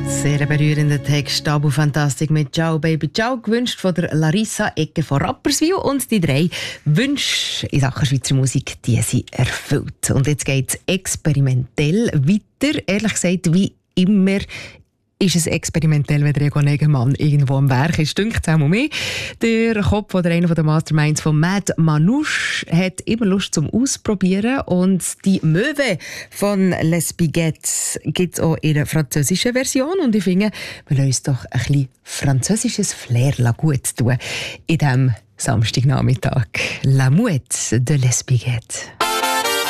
Sehr berührender Text, Tabu Fantastik mit «Ciao Baby Ciao», gewünscht von der Larissa Egger von Rapperswil. Und die 3 Wünsche in Sachen Schweizer Musik, die sind erfüllt. Und jetzt geht es experimentell weiter. Ehrlich gesagt, wie immer ist es experimentell, wenn der Egon Egemann irgendwo am Werk ist. Dünkt es auch mal mehr. Der Kopf oder einer der Masterminds von Mad Manouche hat immer Lust zum Ausprobieren. Und die Möwe von Les Biguettes gibt es auch in einer französischen Version. Und ich finde, wir lassen uns doch ein bisschen französisches Flair gut tun in diesem Samstagnachmittag. La Mouette de Les Biguettes.